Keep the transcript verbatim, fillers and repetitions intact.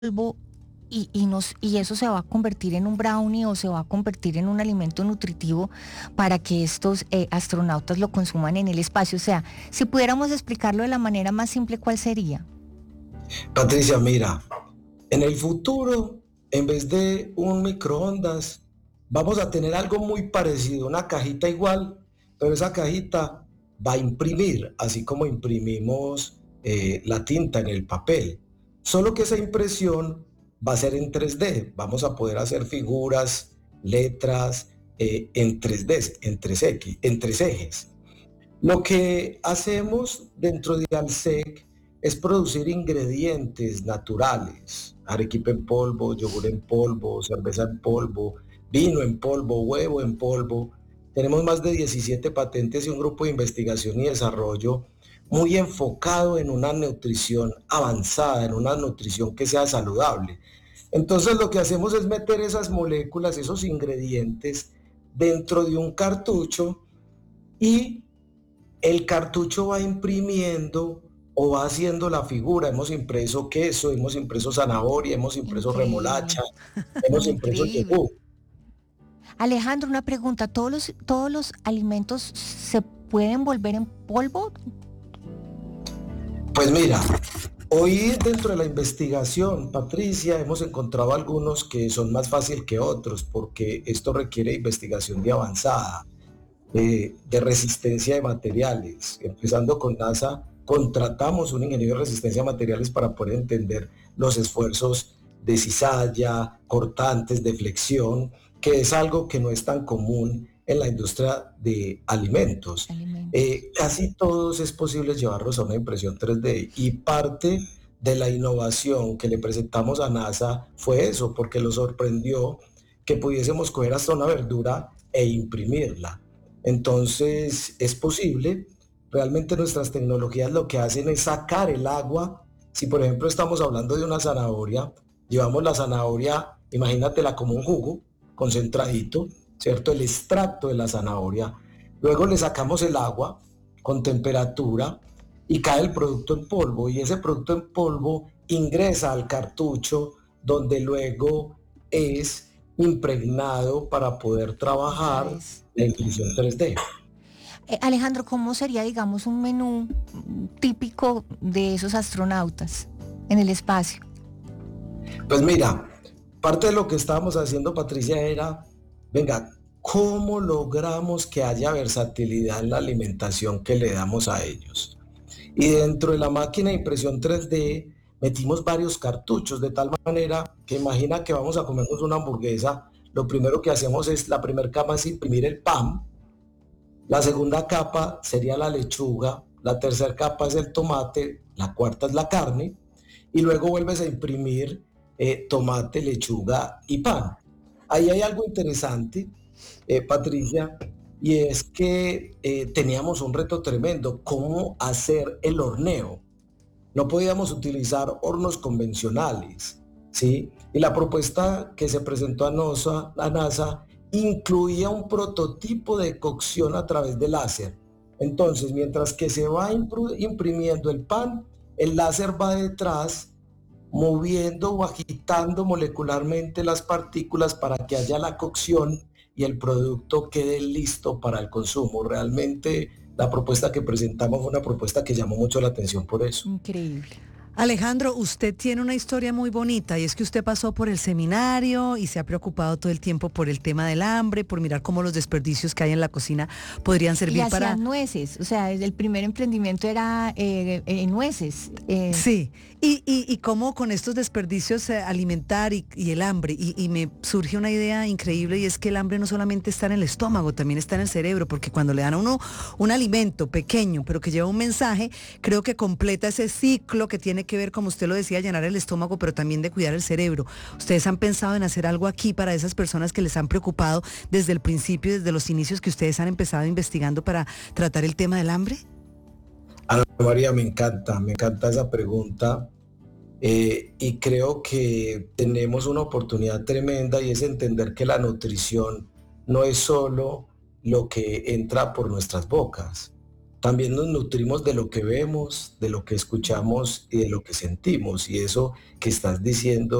polvo y, y, nos, y eso se va a convertir en un brownie o se va a convertir en un alimento nutritivo para que estos eh, astronautas lo consuman en el espacio. O sea, si pudiéramos explicarlo de la manera más simple, ¿cuál sería? Patricia, mira, en el futuro, en vez de un microondas, vamos a tener algo muy parecido, una cajita igual, pero esa cajita va a imprimir, así como imprimimos eh, la tinta en el papel. Solo que esa impresión va a ser en tres D. Vamos a poder hacer figuras, letras eh, en tres D, en tres X, en tres ejes. Lo que hacemos dentro de Alsec es producir ingredientes naturales, arequipe en polvo, yogur en polvo, cerveza en polvo, vino en polvo, huevo en polvo. Tenemos más de diecisiete patentes y un grupo de investigación y desarrollo muy enfocado en una nutrición avanzada, en una nutrición que sea saludable. Entonces lo que hacemos es meter esas moléculas, esos ingredientes dentro de un cartucho y el cartucho va imprimiendo o va haciendo la figura. Hemos impreso queso, hemos impreso zanahoria, hemos impreso remolacha, Increíble, hemos impreso increíble. yogur. Alejandro, una pregunta, ¿todos los, todos los alimentos se pueden volver en polvo? Pues mira, hoy dentro de la investigación, Patricia, hemos encontrado algunos que son más fáciles que otros porque esto requiere investigación de avanzada, eh, de resistencia de materiales. Empezando con NASA, contratamos un ingeniero de resistencia de materiales para poder entender los esfuerzos de cizalla, cortantes, de flexión, que es algo que no es tan común en la industria de alimentos. Alimentos. Eh, casi todos es posible llevarlos a una impresión tres D y parte de la innovación que le presentamos a NASA fue eso, porque lo sorprendió que pudiésemos coger hasta una verdura e imprimirla. Entonces, es posible. Realmente nuestras tecnologías lo que hacen es sacar el agua. Si por ejemplo estamos hablando de una zanahoria, llevamos la zanahoria, imagínatela como un jugo concentradito, ¿cierto? El extracto de la zanahoria. Luego le sacamos el agua con temperatura y cae el producto en polvo y ese producto en polvo ingresa al cartucho donde luego es impregnado para poder Ya trabajar es. la impresión tres D. Eh, Alejandro, ¿cómo sería, digamos, un menú mm, típico de esos astronautas en el espacio? Pues mira, parte de lo que estábamos haciendo, Patricia, era, venga, ¿cómo logramos que haya versatilidad en la alimentación que le damos a ellos? Y dentro de la máquina de impresión tres D metimos varios cartuchos de tal manera que imagina que vamos a comernos una hamburguesa, lo primero que hacemos es, la primera capa es imprimir el pan, la segunda capa sería la lechuga, la tercera capa es el tomate, la cuarta es la carne, y luego vuelves a imprimir eh, tomate, lechuga y pan. Ahí hay algo interesante, eh, Patricia, y es que eh, teníamos un reto tremendo, cómo hacer el horneo. No podíamos utilizar hornos convencionales, ¿sí? Y la propuesta que se presentó a NASA, a NASA incluía un prototipo de cocción a través de láser. Entonces, mientras que se va imprimiendo el pan, el láser va detrás moviendo o agitando molecularmente las partículas para que haya la cocción y el producto quede listo para el consumo. Realmente la propuesta que presentamos fue una propuesta que llamó mucho la atención por eso. Increíble. Alejandro, usted tiene una historia muy bonita y es que usted pasó por el seminario y se ha preocupado todo el tiempo por el tema del hambre, por mirar cómo los desperdicios que hay en la cocina podrían Y servir para... hacían nueces, o sea, el primer emprendimiento era eh, eh, nueces. eh, Sí, y, y, y cómo con estos desperdicios eh, alimentar y, y el hambre, y, y me surge una idea increíble y es que el hambre no solamente está en el estómago, también está en el cerebro, porque cuando le dan a uno un alimento pequeño, pero que lleva un mensaje, creo que completa ese ciclo que tiene que ver, como usted lo decía, llenar el estómago, pero también de cuidar el cerebro. ¿Ustedes han pensado en hacer algo aquí para esas personas que les han preocupado desde el principio, desde los inicios que ustedes han empezado investigando para tratar el tema del hambre? Ana María, me encanta, me encanta esa pregunta eh, y creo que tenemos una oportunidad tremenda y es entender que la nutrición no es solo lo que entra por nuestras bocas. también nos nutrimos de lo que vemos, de lo que escuchamos y de lo que sentimos. Y eso que estás diciendo